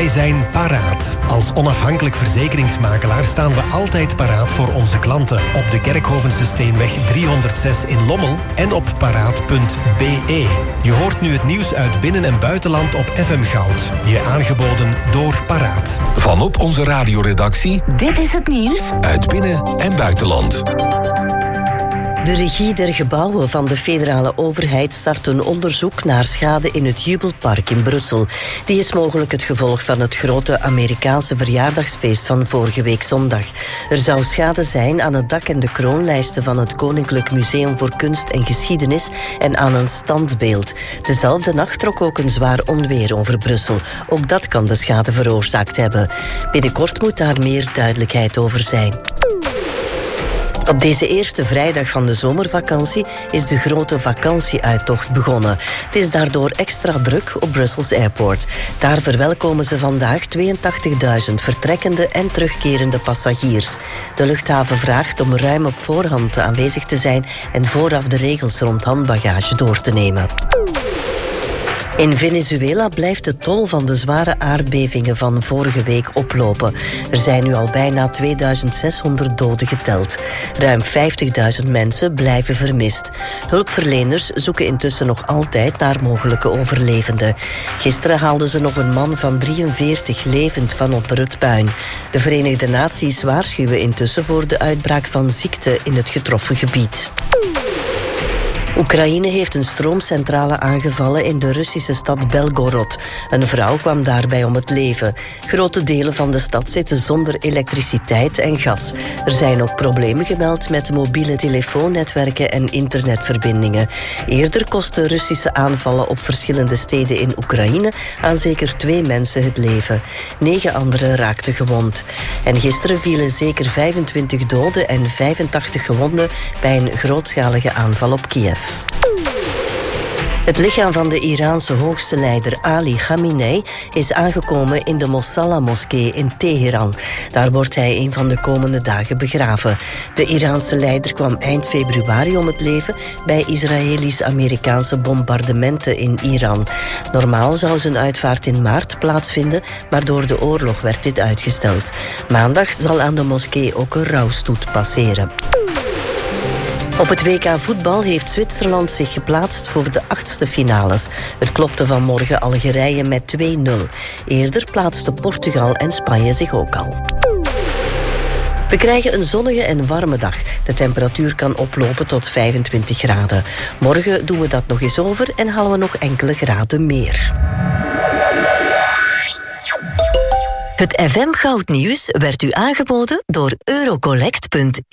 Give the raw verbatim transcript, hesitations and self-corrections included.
Wij zijn paraat. Als onafhankelijk verzekeringsmakelaar staan we altijd paraat voor onze klanten. Op de Kerkhovense Steenweg driehonderdzes in Lommel en op paraat punt b e. Je hoort nu het nieuws uit binnen- en buitenland op F M Goud. Je aangeboden door Paraat. Vanop onze radioredactie. Dit is het nieuws uit binnen- en buitenland. De regie der gebouwen van de federale overheid start een onderzoek naar schade in het Jubelpark in Brussel. Die is mogelijk het gevolg van het grote Amerikaanse verjaardagsfeest van vorige week zondag. Er zou schade zijn aan het dak en de kroonlijsten van het Koninklijk Museum voor Kunst en Geschiedenis en aan een standbeeld. Dezelfde nacht trok ook een zwaar onweer over Brussel. Ook dat kan de schade veroorzaakt hebben. Binnenkort moet daar meer duidelijkheid over zijn. Op deze eerste vrijdag van de zomervakantie is de grote vakantieuittocht begonnen. Het is daardoor extra druk op Brussels Airport. Daar verwelkomen ze vandaag tweeëntachtigduizend vertrekkende en terugkerende passagiers. De luchthaven vraagt om ruim op voorhand aanwezig te zijn en vooraf de regels rond handbagage door te nemen. In Venezuela blijft de tol van de zware aardbevingen van vorige week oplopen. Er zijn nu al bijna tweeduizend zeshonderd doden geteld. Ruim vijftigduizend mensen blijven vermist. Hulpverleners zoeken intussen nog altijd naar mogelijke overlevenden. Gisteren haalden ze nog een man van drieënveertig levend van onder het puin. De Verenigde Naties waarschuwen intussen voor de uitbraak van ziekte in het getroffen gebied. Oekraïne heeft een stroomcentrale aangevallen in de Russische stad Belgorod. Een vrouw kwam daarbij om het leven. Grote delen van de stad zitten zonder elektriciteit en gas. Er zijn ook problemen gemeld met mobiele telefoonnetwerken en internetverbindingen. Eerder kostten Russische aanvallen op verschillende steden in Oekraïne aan zeker twee mensen het leven. Negen anderen raakten gewond. En gisteren vielen zeker vijfentwintig doden en vijfentachtig gewonden bij een grootschalige aanval op Kiev. Het lichaam van de Iraanse hoogste leider Ali Khamenei is aangekomen in de Mosalla-moskee in Teheran. Daar wordt hij een van de komende dagen begraven. De Iraanse leider kwam eind februari om het leven bij Israëlisch-Amerikaanse bombardementen in Iran. Normaal zou zijn uitvaart in maart plaatsvinden, maar door de oorlog werd dit uitgesteld. Maandag zal aan de moskee ook een rouwstoet passeren. Op het W K voetbal heeft Zwitserland zich geplaatst voor de achtste finales. Het klopte vanmorgen Algerije met twee nul. Eerder plaatsten Portugal en Spanje zich ook al. We krijgen een zonnige en warme dag. De temperatuur kan oplopen tot vijfentwintig graden. Morgen doen we dat nog eens over en halen we nog enkele graden meer. Het F M Goudnieuws werd u aangeboden door Eurocollect punt e.